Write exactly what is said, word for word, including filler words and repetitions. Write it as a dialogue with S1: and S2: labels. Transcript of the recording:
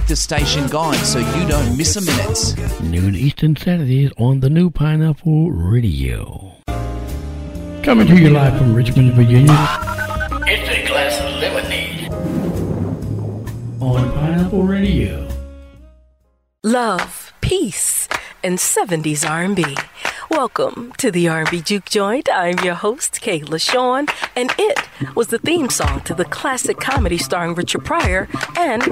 S1: Check the station guide so you don't miss a minute.
S2: Noon Eastern Saturdays on the new Pineapple Radio. Coming to you live from Richmond, Virginia. It's a glass of lemonade. On Pineapple Radio.
S3: Love, peace, and seventies R and B. Welcome to the R and B Juke Joint. I'm your host, Kayla Sean, and it was the theme song to the classic comedy starring Richard Pryor and